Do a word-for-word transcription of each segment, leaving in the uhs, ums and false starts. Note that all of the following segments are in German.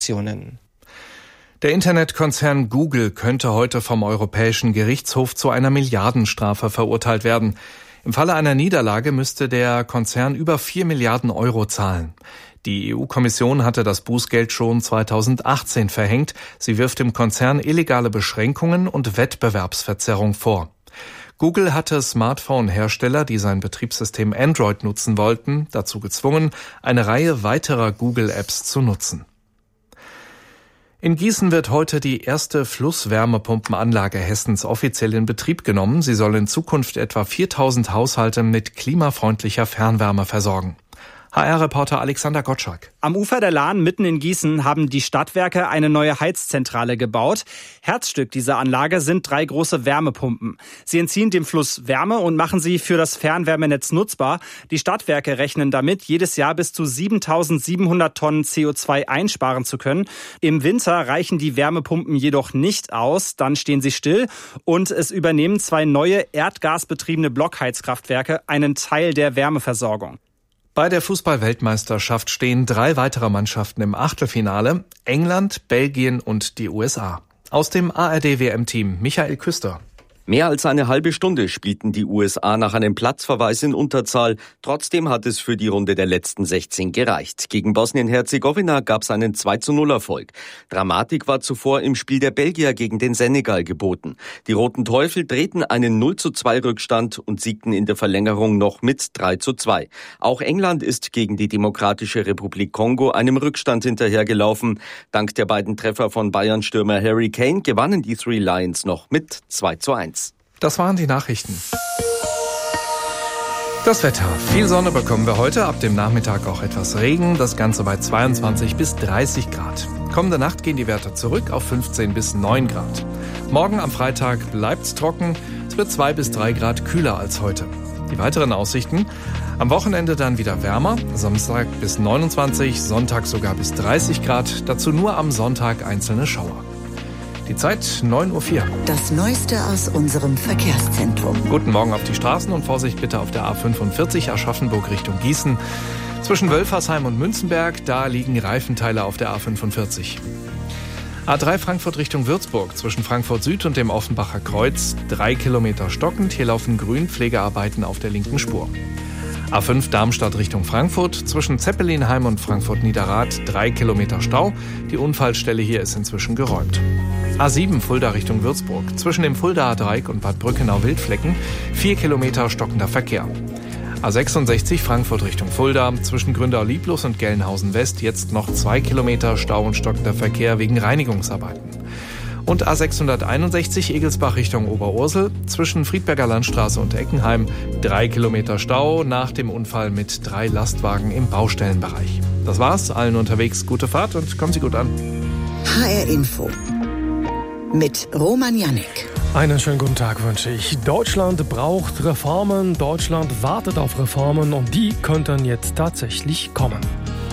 Der Internetkonzern Google könnte heute vom Europäischen Gerichtshof zu einer Milliardenstrafe verurteilt werden. Im Falle einer Niederlage müsste der Konzern über vier Milliarden Euro zahlen. Die E U-Kommission hatte das Bußgeld schon zweitausendachtzehn verhängt. Sie wirft dem Konzern illegale Beschränkungen und Wettbewerbsverzerrung vor. Google hatte Smartphone-Hersteller, die sein Betriebssystem Android nutzen wollten, dazu gezwungen, eine Reihe weiterer Google-Apps zu nutzen. In Gießen wird heute die erste Flusswärmepumpenanlage Hessens offiziell in Betrieb genommen. Sie soll in Zukunft etwa viertausend Haushalte mit klimafreundlicher Fernwärme versorgen. H R-Reporter Alexander Gottschalk. Am Ufer der Lahn mitten in Gießen haben die Stadtwerke eine neue Heizzentrale gebaut. Herzstück dieser Anlage sind drei große Wärmepumpen. Sie entziehen dem Fluss Wärme und machen sie für das Fernwärmenetz nutzbar. Die Stadtwerke rechnen damit, jedes Jahr bis zu siebentausendsiebenhundert Tonnen C O zwei einsparen zu können. Im Winter reichen die Wärmepumpen jedoch nicht aus. Dann stehen sie still und es übernehmen zwei neue erdgasbetriebene Blockheizkraftwerke einen Teil der Wärmeversorgung. Bei der Fußball-Weltmeisterschaft stehen drei weitere Mannschaften im Achtelfinale: England, Belgien und die U S A. Aus dem A R D-W M-Team Michael Küster. Mehr als eine halbe Stunde spielten die U S A nach einem Platzverweis in Unterzahl. Trotzdem hat es für die Runde der letzten sechzehn gereicht. Gegen Bosnien-Herzegowina gab es einen zwei zu null Erfolg. Dramatik war zuvor im Spiel der Belgier gegen den Senegal geboten. Die Roten Teufel drehten einen null zu zwei Rückstand und siegten in der Verlängerung noch mit drei zu zwei. Auch England ist gegen die Demokratische Republik Kongo einem Rückstand hinterhergelaufen. Dank der beiden Treffer von Bayern-Stürmer Harry Kane gewannen die Three Lions noch mit zwei zu eins. Das waren die Nachrichten. Das Wetter. Viel Sonne bekommen wir heute, ab dem Nachmittag auch etwas Regen, das Ganze bei zweiundzwanzig bis dreißig Grad. Kommende Nacht gehen die Werte zurück auf fünfzehn bis neun Grad. Morgen am Freitag bleibt's trocken, es wird zwei bis drei Grad kühler als heute. Die weiteren Aussichten: am Wochenende dann wieder wärmer, Samstag bis neunundzwanzig, Sonntag sogar bis dreißig Grad, dazu nur am Sonntag einzelne Schauer. Die Zeit neun Uhr vier. Das Neueste aus unserem Verkehrszentrum. Guten Morgen auf die Straßen und Vorsicht bitte auf der A fünfundvierzig Aschaffenburg Richtung Gießen. Zwischen Wölfersheim und Münzenberg, da liegen Reifenteile auf der A fünfundvierzig. A drei Frankfurt Richtung Würzburg, zwischen Frankfurt Süd und dem Offenbacher Kreuz, drei Kilometer stockend. Hier laufen Grünpflegearbeiten auf der linken Spur. A fünf Darmstadt Richtung Frankfurt, zwischen Zeppelinheim und Frankfurt-Niederrad, drei Kilometer Stau. Die Unfallstelle hier ist inzwischen geräumt. A sieben Fulda Richtung Würzburg, zwischen dem Fuldaer Dreieck und Bad Brückenau-Wildflecken, vier Kilometer stockender Verkehr. A sechsundsechzig Frankfurt Richtung Fulda, zwischen Gründau-Lieblos und Gelnhausen West, jetzt noch zwei Kilometer Stau und stockender Verkehr wegen Reinigungsarbeiten. Und A sechshunderteinundsechzig Egelsbach Richtung Oberursel, zwischen Friedberger Landstraße und Eckenheim, drei Kilometer Stau nach dem Unfall mit drei Lastwagen im Baustellenbereich. Das war's, allen unterwegs gute Fahrt und kommen Sie gut an. H R Info mit Roman Jannik. Einen schönen guten Tag wünsche ich. Deutschland braucht Reformen, Deutschland wartet auf Reformen und die könnten jetzt tatsächlich kommen.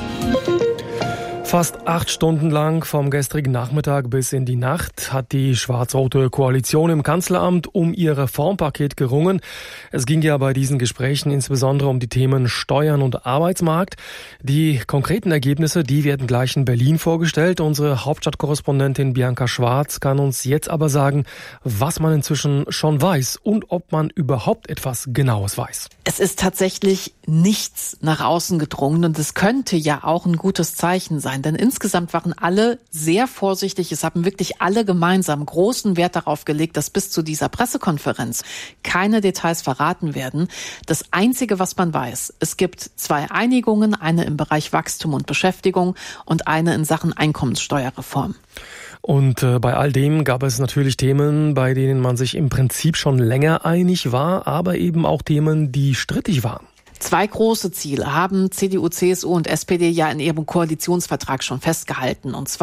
Fast acht Stunden lang vom gestrigen Nachmittag bis in die Nacht hat die schwarz-rote Koalition im Kanzleramt um ihr Reformpaket gerungen. Es ging ja bei diesen Gesprächen insbesondere um die Themen Steuern und Arbeitsmarkt. Die konkreten Ergebnisse, die werden gleich in Berlin vorgestellt. Unsere Hauptstadtkorrespondentin Bianca Schwarz kann uns jetzt aber sagen, was man inzwischen schon weiß und ob man überhaupt etwas Genaues weiß. Es ist tatsächlich nichts nach außen gedrungen und es könnte ja auch ein gutes Zeichen sein. Denn insgesamt waren alle sehr vorsichtig. Es haben wirklich alle gemeinsam großen Wert darauf gelegt, dass bis zu dieser Pressekonferenz keine Details verraten werden. Das Einzige, was man weiß, es gibt zwei Einigungen, eine im Bereich Wachstum und Beschäftigung und eine in Sachen Einkommenssteuerreform. Und äh, bei all dem gab es natürlich Themen, bei denen man sich im Prinzip schon länger einig war, aber eben auch Themen, die strittig waren. Zwei große Ziele haben C D U, C S U und S P D ja in ihrem Koalitionsvertrag schon festgehalten. Und zwar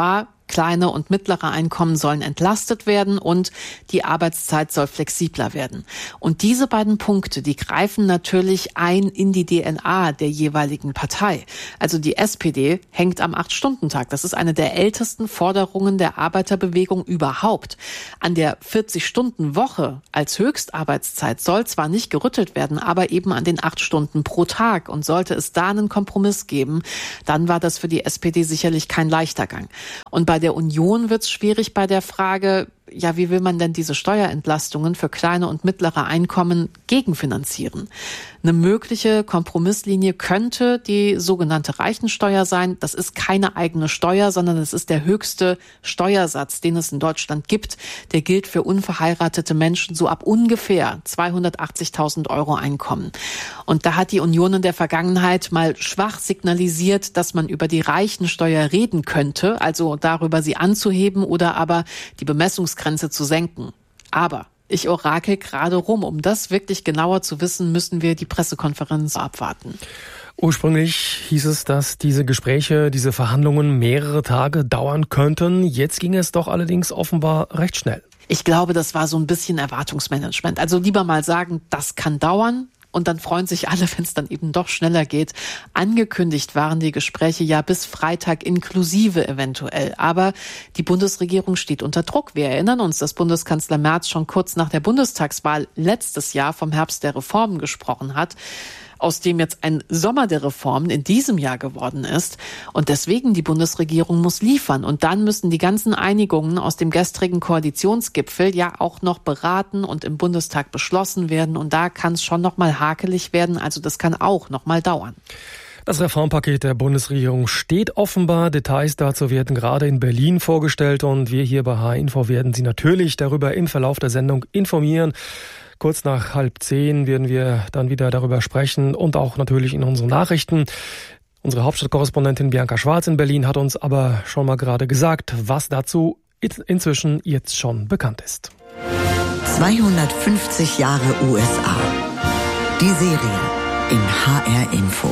Kleine und mittlere Einkommen sollen entlastet werden und die Arbeitszeit soll flexibler werden. Und diese beiden Punkte, die greifen natürlich ein in die D N A der jeweiligen Partei. Also die S P D hängt am acht-Stunden-Tag. Das ist eine der ältesten Forderungen der Arbeiterbewegung überhaupt. An der vierzig-Stunden-Woche als Höchstarbeitszeit soll zwar nicht gerüttelt werden, aber eben an den acht Stunden pro Tag. Und sollte es da einen Kompromiss geben, dann war das für die S P D sicherlich kein leichter Gang. Und bei der Union wird es schwierig bei der Frage, ja, wie will man denn diese Steuerentlastungen für kleine und mittlere Einkommen gegenfinanzieren? Eine mögliche Kompromisslinie könnte die sogenannte Reichensteuer sein. Das ist keine eigene Steuer, sondern es ist der höchste Steuersatz, den es in Deutschland gibt. Der gilt für unverheiratete Menschen so ab ungefähr zweihundertachtzigtausend Euro Einkommen. Und da hat die Union in der Vergangenheit mal schwach signalisiert, dass man über die Reichensteuer reden könnte, also darüber sie anzuheben oder aber die Bemessungsgrenze zu senken. Aber ich orakel gerade rum. Um das wirklich genauer zu wissen, müssen wir die Pressekonferenz abwarten. Ursprünglich hieß es, dass diese Gespräche, diese Verhandlungen mehrere Tage dauern könnten. Jetzt ging es doch allerdings offenbar recht schnell. Ich glaube, das war so ein bisschen Erwartungsmanagement. Also lieber mal sagen, das kann dauern. Und dann freuen sich alle, wenn es dann eben doch schneller geht. Angekündigt waren die Gespräche ja bis Freitag inklusive eventuell. Aber die Bundesregierung steht unter Druck. Wir erinnern uns, dass Bundeskanzler Merz schon kurz nach der Bundestagswahl letztes Jahr vom Herbst der Reformen gesprochen hat, aus dem jetzt ein Sommer der Reformen in diesem Jahr geworden ist. Und deswegen die Bundesregierung muss liefern. Und dann müssen die ganzen Einigungen aus dem gestrigen Koalitionsgipfel ja auch noch beraten und im Bundestag beschlossen werden. Und da kann es schon noch mal hakelig werden. Also das kann auch noch mal dauern. Das Reformpaket der Bundesregierung steht offenbar. Details dazu werden gerade in Berlin vorgestellt. Und wir hier bei H Info werden Sie natürlich darüber im Verlauf der Sendung informieren. Kurz nach halb zehn werden wir dann wieder darüber sprechen und auch natürlich in unseren Nachrichten. Unsere Hauptstadtkorrespondentin Bianca Schwarz in Berlin hat uns aber schon mal gerade gesagt, was dazu inzwischen jetzt schon bekannt ist. zweihundertfünfzig Jahre U S A. Die Serie in H R Info.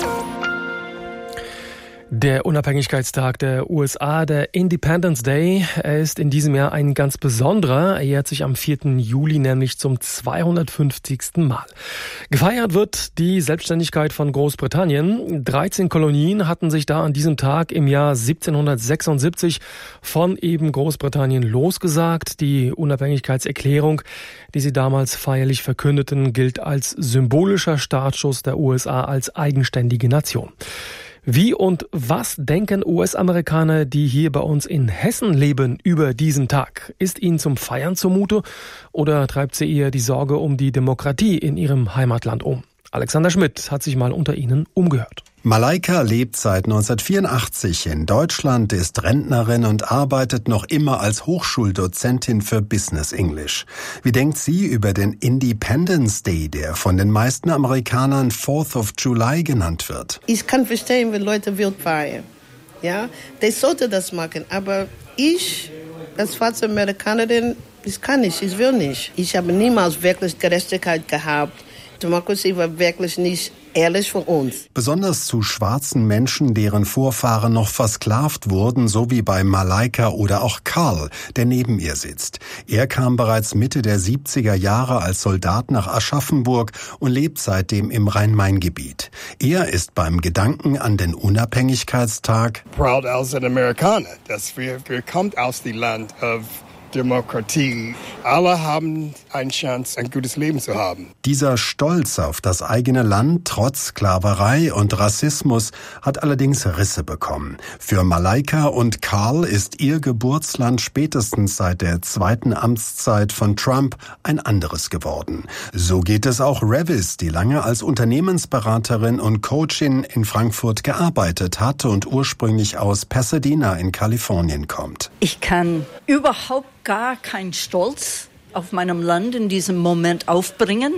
Der Unabhängigkeitstag der U S A, der Independence Day, er ist in diesem Jahr ein ganz besonderer. Er jährt sich am vierten Juli nämlich zum zweihundertfünfzigsten Mal. Gefeiert wird die Selbstständigkeit von Großbritannien. dreizehn Kolonien hatten sich da an diesem Tag im Jahr siebzehnhundertsechsundsiebzig von eben Großbritannien losgesagt. Die Unabhängigkeitserklärung, die sie damals feierlich verkündeten, gilt als symbolischer Startschuss der U S A als eigenständige Nation. Wie und was denken U S-Amerikaner, die hier bei uns in Hessen leben, über diesen Tag? Ist ihnen zum Feiern zumute oder treibt sie eher die Sorge um die Demokratie in ihrem Heimatland um? Alexander Schmidt hat sich mal unter ihnen umgehört. Malaika lebt seit neunzehnhundertvierundachtzig in Deutschland, ist Rentnerin und arbeitet noch immer als Hochschuldozentin für Business English. Wie denkt sie über den Independence Day, der von den meisten Amerikanern Fourth of July genannt wird? Ich kann verstehen, wenn Leute wild feiern. Ja, die sollten das machen, aber ich, als schwarze Amerikanerin, ich kann nicht, ich will nicht. Ich habe niemals wirklich Gerechtigkeit gehabt. Demokratie war wirklich nicht ehrlich für uns. Besonders zu schwarzen Menschen, deren Vorfahren noch versklavt wurden, so wie bei Malaika oder auch Carl, der neben ihr sitzt. Er kam bereits Mitte der siebziger Jahre als Soldat nach Aschaffenburg und lebt seitdem im Rhein-Main-Gebiet. Er ist beim Gedanken an den Unabhängigkeitstag proud als ein Amerikaner, dass wir, wir kommt aus dem Land of Demokratie. Alle haben eine Chance, ein gutes Leben zu haben. Dieser Stolz auf das eigene Land trotz Sklaverei und Rassismus hat allerdings Risse bekommen. Für Malaika und Carl ist ihr Geburtsland spätestens seit der zweiten Amtszeit von Trump ein anderes geworden. So geht es auch Revis, die lange als Unternehmensberaterin und Coachin in Frankfurt gearbeitet hat und ursprünglich aus Pasadena in Kalifornien kommt. Ich kann überhaupt gar keinen Stolz auf meinem Land in diesem Moment aufbringen.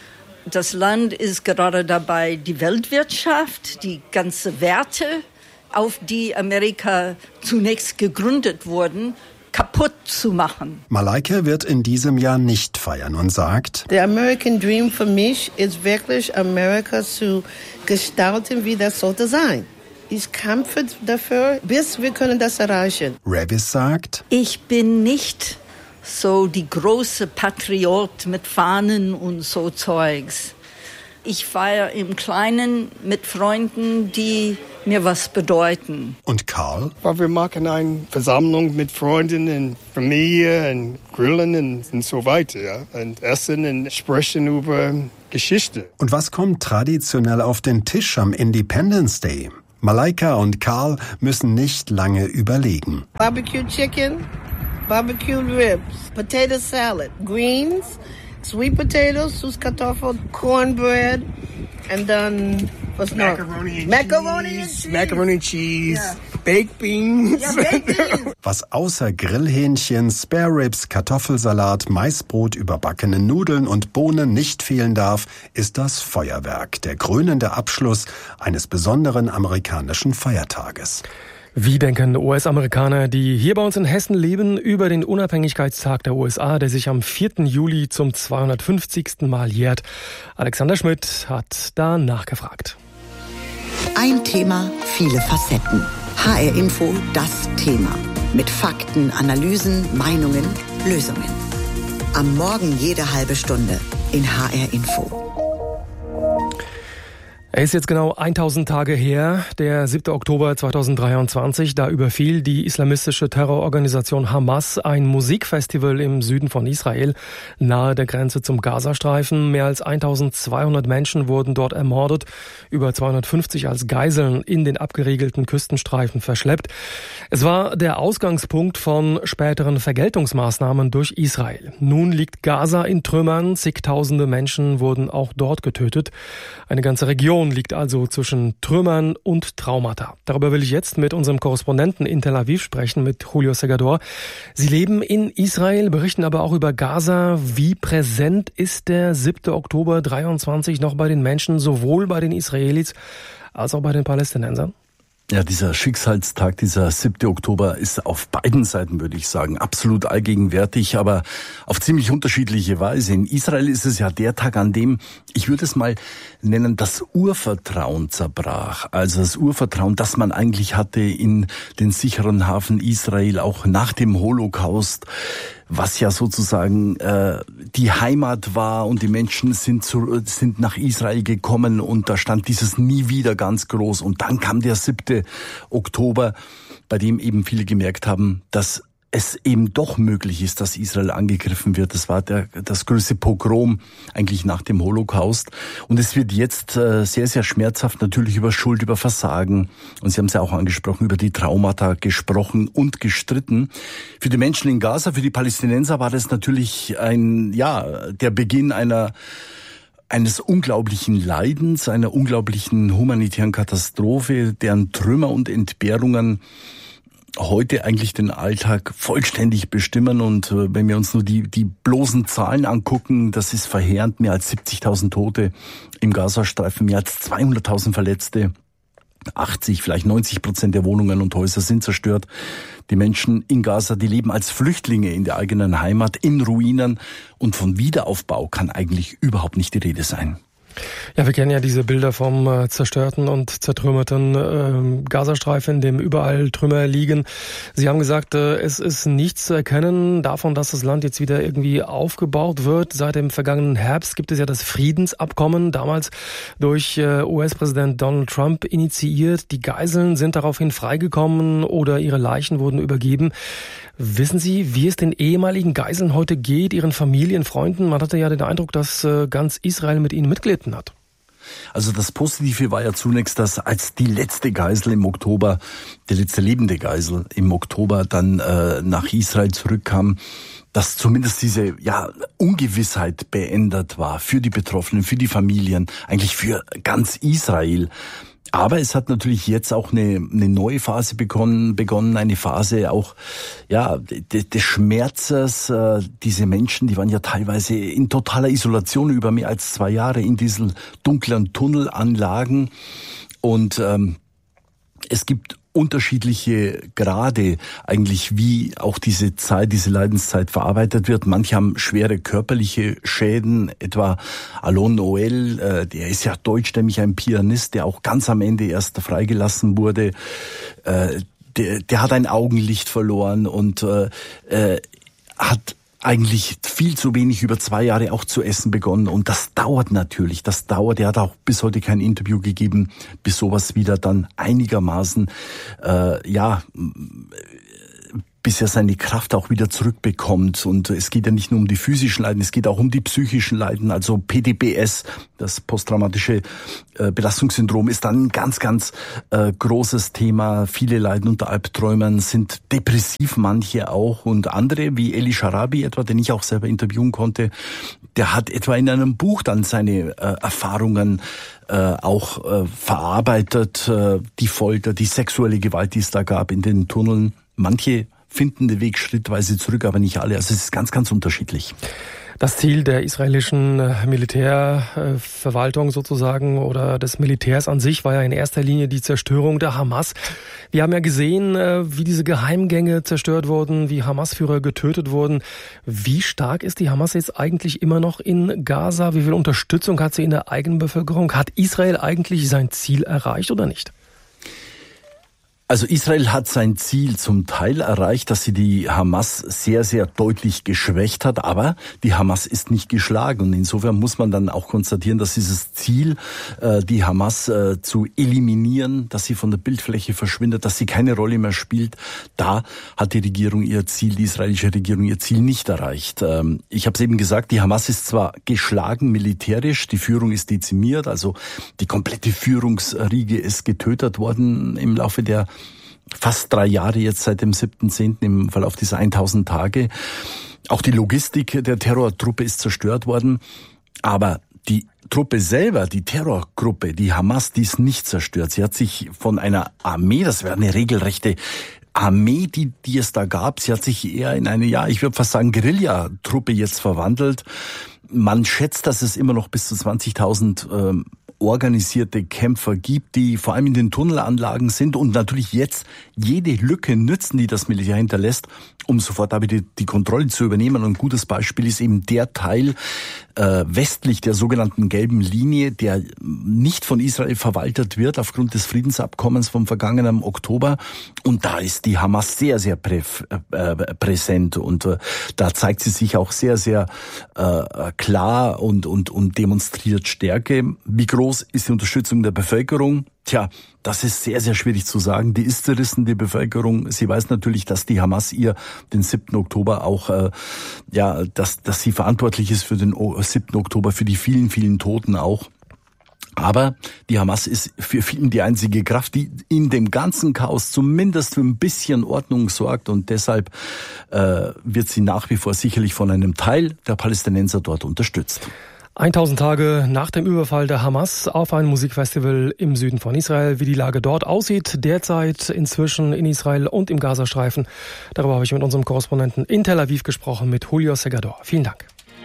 Das Land ist gerade dabei, die Weltwirtschaft, die ganzen Werte, auf die Amerika zunächst gegründet wurden, kaputt zu machen. Malaika wird in diesem Jahr nicht feiern und sagt, Der American Dream für mich ist wirklich, Amerika zu gestalten, wie das sollte sein. Ich kämpfe dafür, bis wir können das erreichen. Revis sagt, ich bin nicht so die große Patriot mit Fahnen und so Zeugs. Ich feiere im Kleinen mit Freunden, die mir was bedeuten. Und Karl? Weil wir machen eine Versammlung mit Freunden und Familie und Grillen und, und so weiter. Ja? Und essen und sprechen über Geschichte. Und was kommt traditionell auf den Tisch am Independence Day? Malaika und Karl müssen nicht lange überlegen. Barbecue chicken, barbecue ribs, potato salad, greens, sweet potatoes, Süßkartoffeln, cornbread, and then what's not? Macaroni and Macaroni cheese, and cheese. Macaroni and cheese, Yeah. baked beans. Ja, baked beans. Was außer Grillhähnchen, Spare Ribs, Kartoffelsalat, Maisbrot, überbackene Nudeln und Bohnen nicht fehlen darf, ist das Feuerwerk, der krönende Abschluss eines besonderen amerikanischen Feiertages. Wie denken U S-Amerikaner, die hier bei uns in Hessen leben, über den Unabhängigkeitstag der U S A, der sich am vierten Juli zum zweihundertfünfzigsten Mal jährt? Alexander Schmidt hat da nachgefragt. Ein Thema, viele Facetten. H R Info, das Thema. Mit Fakten, Analysen, Meinungen, Lösungen. Am Morgen jede halbe Stunde in H R Info. Es ist jetzt genau tausend Tage her, der siebte Oktober zweitausenddreiundzwanzig. Da überfiel die islamistische Terrororganisation Hamas ein Musikfestival im Süden von Israel, nahe der Grenze zum Gazastreifen. Mehr als eintausendzweihundert Menschen wurden dort ermordet, über zweihundertfünfzig als Geiseln in den abgeriegelten Küstenstreifen verschleppt. Es war der Ausgangspunkt von späteren Vergeltungsmaßnahmen durch Israel. Nun liegt Gaza in Trümmern, zigtausende Menschen wurden auch dort getötet. Eine ganze Region liegt also zwischen Trümmern und Traumata. Darüber will ich jetzt mit unserem Korrespondenten in Tel Aviv sprechen, mit Julio Segador. Sie leben in Israel, berichten aber auch über Gaza. Wie präsent ist der siebte Oktober dreiundzwanzig noch bei den Menschen, sowohl bei den Israelis als auch bei den Palästinensern? Ja, dieser Schicksalstag, dieser siebte Oktober ist auf beiden Seiten, würde ich sagen, absolut allgegenwärtig, aber auf ziemlich unterschiedliche Weise. In Israel ist es ja der Tag, an dem, ich würde es mal nennen, das Urvertrauen zerbrach. Also das Urvertrauen, das man eigentlich hatte in den sicheren Hafen Israel, auch nach dem Holocaust, was ja sozusagen äh, die Heimat war, und die Menschen sind zu, sind nach Israel gekommen und da stand dieses Nie wieder ganz groß. Und dann kam der siebte Oktober, bei dem eben viele gemerkt haben, dass es eben doch möglich ist, dass Israel angegriffen wird. Das war der, das größte Pogrom eigentlich nach dem Holocaust. Und es wird jetzt äh, sehr, sehr schmerzhaft natürlich über Schuld, über Versagen, und Sie haben es ja auch angesprochen, über die Traumata gesprochen und gestritten. Für die Menschen in Gaza, für die Palästinenser war das natürlich ein, ja, der Beginn einer eines unglaublichen Leidens, einer unglaublichen humanitären Katastrophe, deren Trümmer und Entbehrungen heute eigentlich den Alltag vollständig bestimmen. Und äh, wenn wir uns nur die die bloßen Zahlen angucken, das ist verheerend. Mehr als siebzigtausend Tote im Gazastreifen, mehr als zweihunderttausend Verletzte. achtzig, vielleicht neunzig Prozent der Wohnungen und Häuser sind zerstört. Die Menschen in Gaza, die leben als Flüchtlinge in der eigenen Heimat, in Ruinen. Und von Wiederaufbau kann eigentlich überhaupt nicht die Rede sein. Ja, wir kennen ja diese Bilder vom äh, zerstörten und zertrümmerten äh, Gazastreifen, in dem überall Trümmer liegen. Sie haben gesagt, äh, es ist nichts zu erkennen davon, dass das Land jetzt wieder irgendwie aufgebaut wird. Seit dem vergangenen Herbst gibt es ja das Friedensabkommen, damals durch äh, U S-Präsident Donald Trump initiiert. Die Geiseln sind daraufhin freigekommen oder ihre Leichen wurden übergeben. Wissen Sie, wie es den ehemaligen Geiseln heute geht, ihren Familien, Freunden? Man hatte ja den Eindruck, dass äh, ganz Israel mit ihnen mitgelitten hat. Also das Positive war ja zunächst, dass als die letzte Geisel im Oktober, die letzte lebende Geisel im Oktober dann äh, nach Israel zurückkam, dass zumindest diese ja Ungewissheit beendet war für die Betroffenen, für die Familien, eigentlich für ganz Israel. Aber es hat natürlich jetzt auch eine, eine neue Phase begonnen, begonnen, eine Phase auch ja des, des Schmerzes. Äh, diese Menschen, die waren ja teilweise in totaler Isolation über mehr als zwei Jahre in diesen dunklen Tunnelanlagen. Und ähm, es gibt unterschiedliche Grade eigentlich, wie auch diese Zeit, diese Leidenszeit verarbeitet wird. Manche haben schwere körperliche Schäden, etwa Alon Noel, äh, der ist ja deutschstämmig, ein Pianist, der auch ganz am Ende erst freigelassen wurde. Äh, der, der hat ein Augenlicht verloren und äh, äh, hat eigentlich viel zu wenig über zwei Jahre auch zu essen begonnen. Und das dauert natürlich, das dauert. Er hat auch bis heute kein Interview gegeben, bis sowas wieder dann einigermaßen, äh, ja, bis er seine Kraft auch wieder zurückbekommt. Und es geht ja nicht nur um die physischen Leiden, es geht auch um die psychischen Leiden. Also P T B S, das posttraumatische äh, Belastungssyndrom, ist dann ein ganz, ganz äh, großes Thema. Viele leiden unter Albträumen, sind depressiv, manche auch. Und andere, wie Eli Sharabi etwa, den ich auch selber interviewen konnte, der hat etwa in einem Buch dann seine äh, Erfahrungen äh, auch äh, verarbeitet. Äh, die Folter, die sexuelle Gewalt, die es da gab in den Tunneln. Manche finden den Weg schrittweise zurück, aber nicht alle. Also es ist ganz, ganz unterschiedlich. Das Ziel der israelischen Militärverwaltung sozusagen oder des Militärs an sich war ja in erster Linie die Zerstörung der Hamas. Wir haben ja gesehen, wie diese Geheimgänge zerstört wurden, wie Hamas-Führer getötet wurden. Wie stark ist die Hamas jetzt eigentlich immer noch in Gaza? Wie viel Unterstützung hat sie in der eigenen Bevölkerung? Hat Israel eigentlich sein Ziel erreicht oder nicht? Also Israel hat sein Ziel zum Teil erreicht, dass sie die Hamas sehr, sehr deutlich geschwächt hat, aber die Hamas ist nicht geschlagen. Und insofern muss man dann auch konstatieren, dass dieses Ziel, die Hamas zu eliminieren, dass sie von der Bildfläche verschwindet, dass sie keine Rolle mehr spielt, da hat die Regierung ihr Ziel, die israelische Regierung ihr Ziel nicht erreicht. Ich habe es eben gesagt, die Hamas ist zwar geschlagen militärisch, die Führung ist dezimiert, also die komplette Führungsriege ist getötet worden im Laufe der fast drei Jahre jetzt seit dem siebten zehnten im Verlauf dieser tausend Tage. Auch die Logistik der Terrortruppe ist zerstört worden. Aber die Truppe selber, die Terrorgruppe, die Hamas, die ist nicht zerstört. Sie hat sich von einer Armee, das wäre eine regelrechte Armee, die, die es da gab, sie hat sich eher in eine, ja, ich würde fast sagen, Guerilla-Truppe jetzt verwandelt. Man schätzt, dass es immer noch bis zu zwanzigtausend ähm, organisierte Kämpfer gibt, die vor allem in den Tunnelanlagen sind und natürlich jetzt jede Lücke nützen, die das Militär hinterlässt, um sofort da wieder die Kontrolle zu übernehmen. Und ein gutes Beispiel ist eben der Teil äh, westlich der sogenannten gelben Linie, der nicht von Israel verwaltet wird aufgrund des Friedensabkommens vom vergangenen Oktober. Und da ist die Hamas sehr, sehr prä, äh, präsent und äh, da zeigt sie sich auch sehr, sehr äh, klar und, und, und demonstriert Stärke. Wie groß ist die Unterstützung der Bevölkerung? Tja, das ist sehr, sehr schwierig zu sagen. Die ist zerrissen, die Bevölkerung. Sie weiß natürlich, dass die Hamas ihr den siebten Oktober auch, äh, ja, dass, dass sie verantwortlich ist für den siebten Oktober, für die vielen, vielen Toten auch. Aber die Hamas ist für viele die einzige Kraft, die in dem ganzen Chaos zumindest für ein bisschen Ordnung sorgt. Und deshalb äh, wird sie nach wie vor sicherlich von einem Teil der Palästinenser dort unterstützt. tausend Tage nach dem Überfall der Hamas auf ein Musikfestival im Süden von Israel. Wie die Lage dort aussieht, derzeit inzwischen in Israel und im Gazastreifen. Darüber habe ich mit unserem Korrespondenten in Tel Aviv gesprochen, mit Julio Segador. Vielen Dank.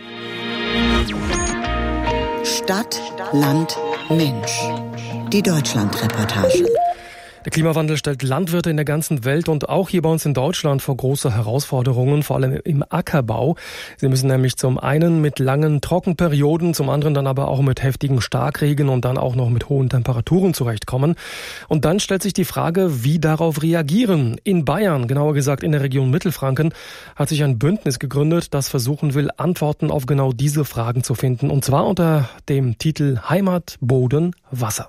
Stadt, Land, Mensch. Die Deutschland-Reportage. Der Klimawandel stellt Landwirte in der ganzen Welt und auch hier bei uns in Deutschland vor große Herausforderungen, vor allem im Ackerbau. Sie müssen nämlich zum einen mit langen Trockenperioden, zum anderen dann aber auch mit heftigen Starkregen und dann auch noch mit hohen Temperaturen zurechtkommen. Und dann stellt sich die Frage, wie darauf reagieren. In Bayern, genauer gesagt in der Region Mittelfranken, hat sich ein Bündnis gegründet, das versuchen will, Antworten auf genau diese Fragen zu finden. Und zwar unter dem Titel Heimat, Boden, Wasser.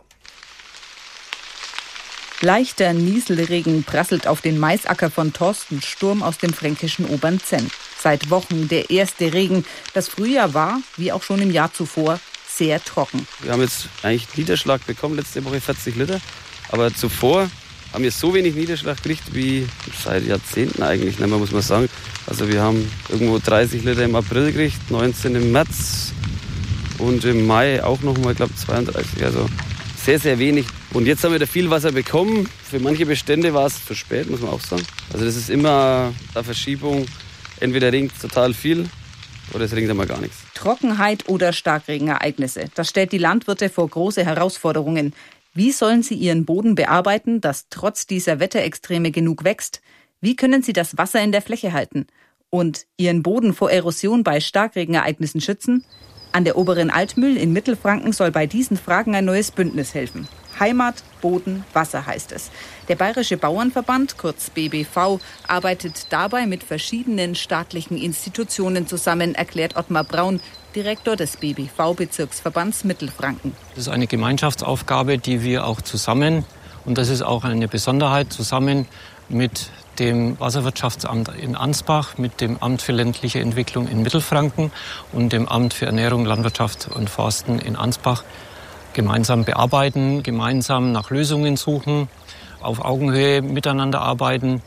Leichter Nieselregen prasselt auf den Maisacker von Thorsten Sturm aus dem fränkischen Obernzenn. Seit Wochen der erste Regen. Das Frühjahr war, wie auch schon im Jahr zuvor, sehr trocken. Wir haben jetzt eigentlich Niederschlag bekommen, letzte Woche vierzig Liter. Aber zuvor haben wir so wenig Niederschlag gekriegt wie seit Jahrzehnten eigentlich, ne, muss man sagen. Also wir haben irgendwo dreißig Liter im April gekriegt, neunzehn im März und im Mai auch noch mal, ich glaube zweiunddreißig. Also sehr, sehr wenig. Und jetzt haben wir da viel Wasser bekommen. Für manche Bestände war es zu spät, muss man auch sagen. Also das ist immer eine Verschiebung. Entweder regnet es total viel oder es regnet einmal gar nichts. Trockenheit oder Starkregenereignisse, das stellt die Landwirte vor große Herausforderungen. Wie sollen sie ihren Boden bearbeiten, dass trotz dieser Wetterextreme genug wächst? Wie können sie das Wasser in der Fläche halten? Und ihren Boden vor Erosion bei Starkregenereignissen schützen? An der Oberen Altmühl in Mittelfranken soll bei diesen Fragen ein neues Bündnis helfen. Heimat, Boden, Wasser heißt es. Der Bayerische Bauernverband, kurz B B V, arbeitet dabei mit verschiedenen staatlichen Institutionen zusammen, erklärt Ottmar Braun, Direktor des B B V-Bezirksverbands Mittelfranken. Das ist eine Gemeinschaftsaufgabe, die wir auch zusammen, und das ist auch eine Besonderheit, zusammen mit dem Wasserwirtschaftsamt in Ansbach, mit dem Amt für ländliche Entwicklung in Mittelfranken und dem Amt für Ernährung, Landwirtschaft und Forsten in Ansbach gemeinsam bearbeiten, gemeinsam nach Lösungen suchen, auf Augenhöhe miteinander arbeiten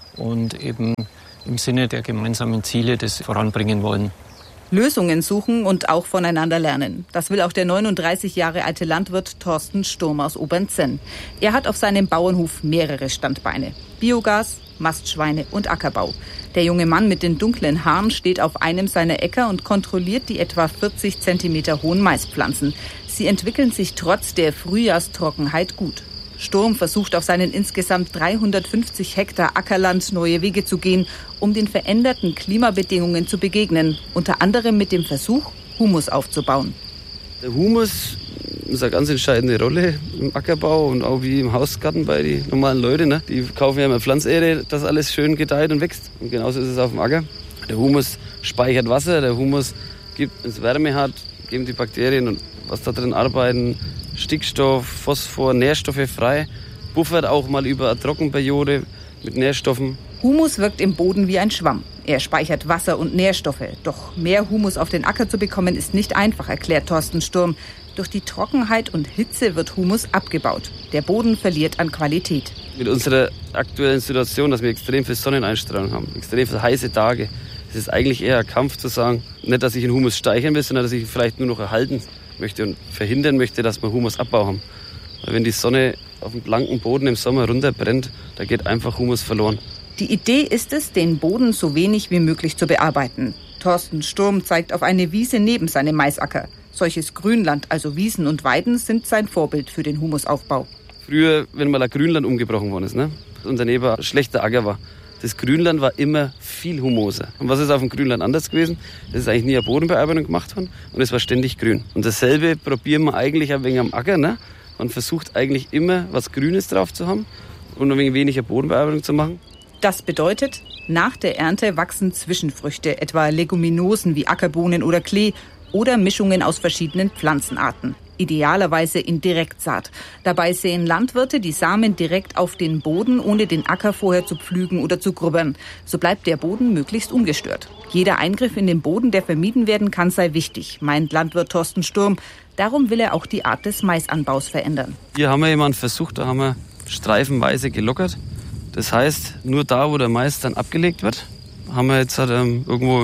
und eben im Sinne der gemeinsamen Ziele das voranbringen wollen. Lösungen suchen und auch voneinander lernen. Das will auch der neununddreißig Jahre alte Landwirt Thorsten Sturm aus Obernzenn. Er hat auf seinem Bauernhof mehrere Standbeine. Biogas, Mastschweine und Ackerbau. Der junge Mann mit den dunklen Haaren steht auf einem seiner Äcker und kontrolliert die etwa vierzig Zentimeter hohen Maispflanzen. Sie entwickeln sich trotz der Frühjahrstrockenheit gut. Sturm versucht auf seinen insgesamt dreihundertfünfzig Hektar Ackerland neue Wege zu gehen, um den veränderten Klimabedingungen zu begegnen. Unter anderem mit dem Versuch, Humus aufzubauen. Der Humus ist eine ganz entscheidende Rolle im Ackerbau und auch wie im Hausgarten bei den normalen Leuten. Ne? Die kaufen ja immer Pflanzerde, dass alles schön gedeiht und wächst. Und genauso ist es auf dem Acker. Der Humus speichert Wasser, der Humus gibt, wenn es Wärme hat, geben die Bakterien und was da drin arbeiten, Stickstoff, Phosphor, Nährstoffe frei, buffert auch mal über eine Trockenperiode mit Nährstoffen. Humus wirkt im Boden wie ein Schwamm. Er speichert Wasser und Nährstoffe. Doch mehr Humus auf den Acker zu bekommen, ist nicht einfach, erklärt Thorsten Sturm. Durch die Trockenheit und Hitze wird Humus abgebaut. Der Boden verliert an Qualität. Mit unserer aktuellen Situation, dass wir extrem viel Sonneneinstrahlung haben, extrem viele heiße Tage, ist es eigentlich eher ein Kampf zu sagen, nicht, dass ich den Humus steigern will, sondern dass ich ihn vielleicht nur noch erhalten möchte und verhindern möchte, dass wir Humusabbau haben. Weil wenn die Sonne auf dem blanken Boden im Sommer runterbrennt, da geht einfach Humus verloren. Die Idee ist es, den Boden so wenig wie möglich zu bearbeiten. Thorsten Sturm zeigt auf eine Wiese neben seinem Maisacker. Solches Grünland, also Wiesen und Weiden, sind sein Vorbild für den Humusaufbau. Früher, wenn mal ein Grünland umgebrochen worden ist, ne? und daneben ein schlechter Acker war, das Grünland war immer viel humoser. Und was ist auf dem Grünland anders gewesen? Es ist eigentlich nie eine Bodenbearbeitung gemacht worden und es war ständig grün. Und dasselbe probieren wir eigentlich ein wenig am Acker. Ne? Man versucht eigentlich immer, was Grünes drauf zu haben und ein wenig weniger Bodenbearbeitung zu machen. Das bedeutet, nach der Ernte wachsen Zwischenfrüchte, etwa Leguminosen wie Ackerbohnen oder Klee oder Mischungen aus verschiedenen Pflanzenarten. Idealerweise in Direktsaat. Dabei säen Landwirte die Samen direkt auf den Boden, ohne den Acker vorher zu pflügen oder zu grubbern. So bleibt der Boden möglichst ungestört. Jeder Eingriff in den Boden, der vermieden werden kann, sei wichtig, meint Landwirt Thorsten Sturm. Darum will er auch die Art des Maisanbaus verändern. Hier haben wir jemanden versucht, da haben wir streifenweise gelockert. Das heißt, nur da, wo der Mais dann abgelegt wird, haben wir jetzt halt, ähm, irgendwo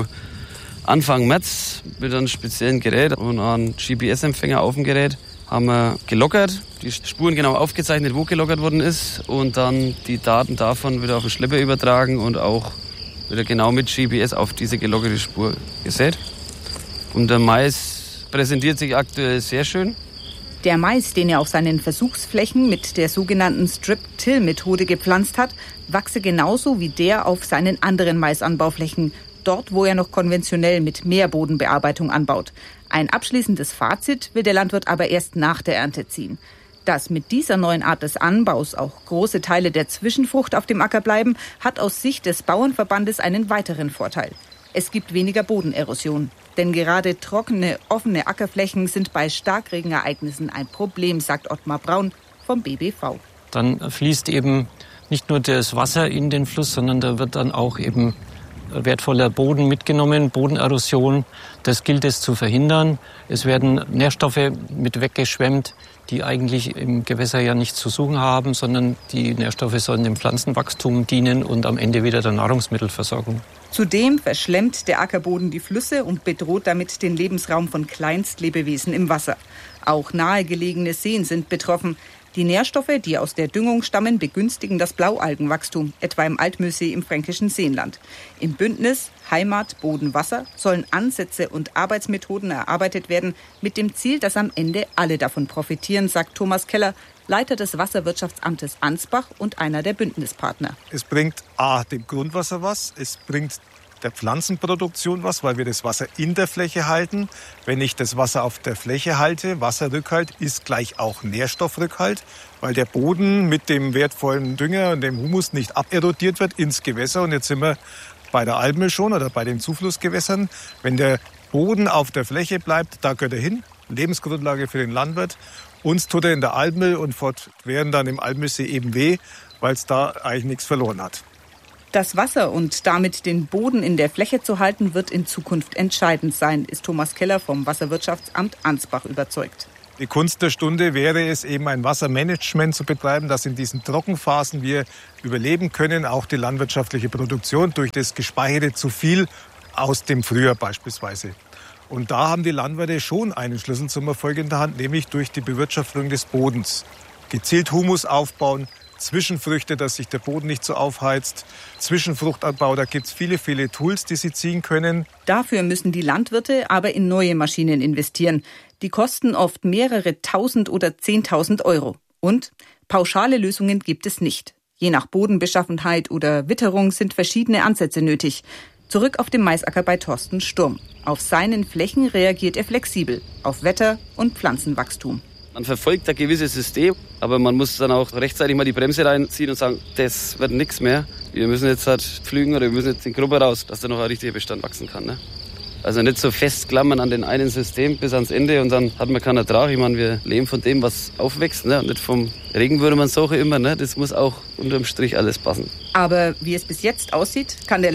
Anfang März mit einem speziellen Gerät und einem G P S-Empfänger auf dem Gerät haben wir gelockert, die Spuren genau aufgezeichnet, wo gelockert worden ist und dann die Daten davon wieder auf den Schlepper übertragen und auch wieder genau mit G P S auf diese gelockerte Spur gesät. Und der Mais präsentiert sich aktuell sehr schön. Der Mais, den er auf seinen Versuchsflächen mit der sogenannten Strip-Till-Methode gepflanzt hat, wachse genauso wie der auf seinen anderen Maisanbauflächen, dort, wo er noch konventionell mit mehr Bodenbearbeitung anbaut. Ein abschließendes Fazit will der Landwirt aber erst nach der Ernte ziehen. Dass mit dieser neuen Art des Anbaus auch große Teile der Zwischenfrucht auf dem Acker bleiben, hat aus Sicht des Bauernverbandes einen weiteren Vorteil. Es gibt weniger Bodenerosion. Denn gerade trockene, offene Ackerflächen sind bei Starkregenereignissen ein Problem, sagt Ottmar Braun vom B B V. Dann fließt eben nicht nur das Wasser in den Fluss, sondern da wird dann auch eben wertvoller Boden mitgenommen, Bodenerosion. Das gilt es zu verhindern. Es werden Nährstoffe mit weggeschwemmt, die eigentlich im Gewässer ja nichts zu suchen haben, sondern die Nährstoffe sollen dem Pflanzenwachstum dienen und am Ende wieder der Nahrungsmittelversorgung. Zudem verschlemmt der Ackerboden die Flüsse und bedroht damit den Lebensraum von Kleinstlebewesen im Wasser. Auch nahegelegene Seen sind betroffen. Die Nährstoffe, die aus der Düngung stammen, begünstigen das Blaualgenwachstum, etwa im Altmühlsee im fränkischen Seenland. Im Bündnis Heimat, Boden, Wasser sollen Ansätze und Arbeitsmethoden erarbeitet werden, mit dem Ziel, dass am Ende alle davon profitieren, sagt Thomas Keller, Leiter des Wasserwirtschaftsamtes Ansbach und einer der Bündnispartner. Es bringt A, dem Grundwasser was, es bringt der Pflanzenproduktion was, weil wir das Wasser in der Fläche halten. Wenn ich das Wasser auf der Fläche halte, Wasserrückhalt ist gleich auch Nährstoffrückhalt, weil der Boden mit dem wertvollen Dünger und dem Humus nicht aberodiert wird ins Gewässer. Und jetzt sind wir bei der Almöh schon oder bei den Zuflussgewässern. Wenn der Boden auf der Fläche bleibt, da gehört er hin. Lebensgrundlage für den Landwirt. Uns tut er in der Almöh und fortwährend dann im Altmühlsee eben weh, weil es da eigentlich nichts verloren hat. Das Wasser und damit den Boden in der Fläche zu halten, wird in Zukunft entscheidend sein, ist Thomas Keller vom Wasserwirtschaftsamt Ansbach überzeugt. Die Kunst der Stunde wäre es, eben ein Wassermanagement zu betreiben, dass in diesen Trockenphasen wir überleben können, auch die landwirtschaftliche Produktion durch das gespeicherte zu viel aus dem Frühjahr beispielsweise. Und da haben die Landwirte schon einen Schlüssel zum Erfolg in der Hand, nämlich durch die Bewirtschaftung des Bodens. Gezielt Humus aufbauen, Zwischenfrüchte, dass sich der Boden nicht so aufheizt, Zwischenfruchtanbau, da gibt es viele, viele Tools, die sie ziehen können. Dafür müssen die Landwirte aber in neue Maschinen investieren. Die kosten oft mehrere tausend oder zehntausend Euro. Und pauschale Lösungen gibt es nicht. Je nach Bodenbeschaffenheit oder Witterung sind verschiedene Ansätze nötig. Zurück auf dem Maisacker bei Thorsten Sturm. Auf seinen Flächen reagiert er flexibel, auf Wetter und Pflanzenwachstum. Man verfolgt ein gewisses System, aber man muss dann auch rechtzeitig mal die Bremse reinziehen und sagen, das wird nichts mehr. Wir müssen jetzt halt pflügen oder wir müssen jetzt in die Gruppe raus, dass da noch ein richtiger Bestand wachsen kann. Ne? Also nicht so festklammern an den einen System bis ans Ende und dann hat man keinen Ertrag. Ich meine, wir leben von dem, was aufwächst, ne? Nicht vom Regen würde man sagen immer. Ne? Das muss auch unterm Strich alles passen. Aber wie es bis jetzt aussieht, kann der